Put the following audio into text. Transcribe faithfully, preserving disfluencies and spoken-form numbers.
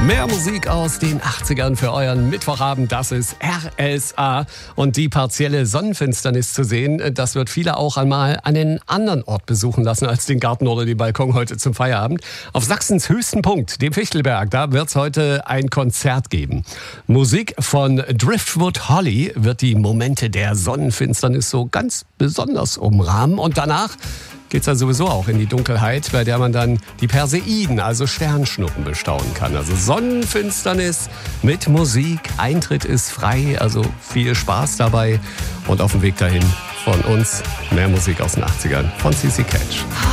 Mehr Musik aus den achtzigern für euren Mittwochabend, das ist R S A. Und die partielle Sonnenfinsternis zu sehen, das wird viele auch einmal an einen anderen Ort besuchen lassen als den Garten oder den Balkon heute zum Feierabend. Auf Sachsens höchsten Punkt, dem Fichtelberg, da wird es heute ein Konzert geben. Musik von Driftwood Holly wird die Momente der Sonnenfinsternis so ganz besonders umrahmen. Und danach geht's ja sowieso auch in die Dunkelheit, bei der man dann die Perseiden, also Sternschnuppen, bestaunen kann. Also Sonnenfinsternis mit Musik, Eintritt ist frei, also viel Spaß dabei. Und auf dem Weg dahin von uns mehr Musik aus den achtzigern von C C Catch.